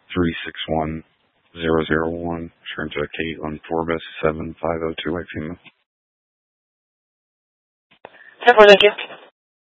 361001. Turn to Caitlin Forbes 7502 Exima. 10-4, thank you.